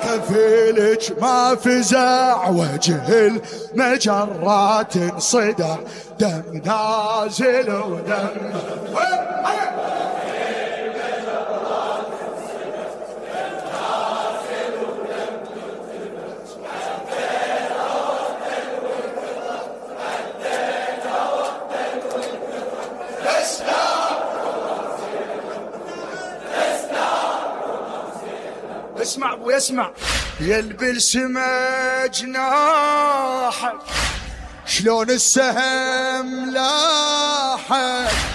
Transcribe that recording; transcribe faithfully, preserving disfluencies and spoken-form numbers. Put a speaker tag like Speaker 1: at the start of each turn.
Speaker 1: كفيلك ما فزع وجه المجرات انصدع دم نازل ودم اسمع ابوي اسمع. يلبل سما جناحك شلون السهم لاحك